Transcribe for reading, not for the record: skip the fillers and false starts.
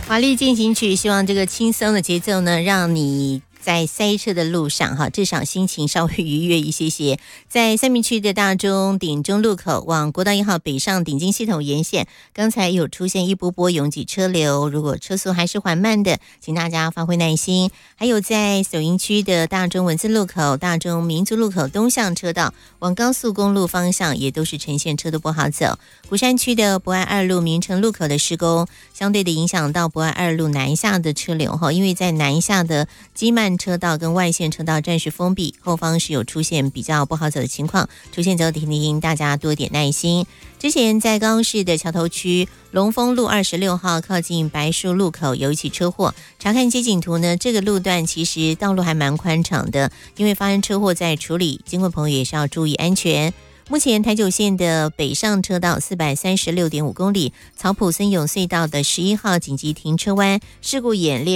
华丽进行曲，希望这个轻松的节奏呢，让你在塞车的路上哈，至少心情稍微愉悦一些些。在三民区的大中顶中路口往国道1号北上顶金系统沿线，刚才有出现一波波拥挤车流，如果车速还是缓慢的，请大家发挥耐心。还有在首营区的大中文字路口、大中民族路口东向车道往高速公路方向，也都是呈现车都不好走。鼓山区的博爱2路明城路口的施工，相对的影响到博爱2路南下的车流哈，因为在南下的基曼车道跟外线车道暂时封闭，后方是有出现比较不好走的情况，出现之后提醒大家多点耐心。之前在高雄市的桥头区龙丰路26号靠近白树路口有一起车祸，查看街景图呢，这个路段其实道路还蛮宽敞的，因为发生车祸在处理，经过朋友也是要注意安全。目前台九线的北上车道436.5公里，草埔森永隧道的11号紧急停车弯事故演练